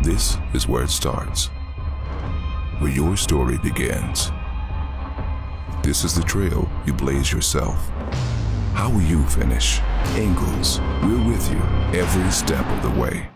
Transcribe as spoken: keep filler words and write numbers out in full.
This is where it starts, where your story begins. This is the trail you blaze yourself. How will you finish? Ingalls, we're with you every step of the way.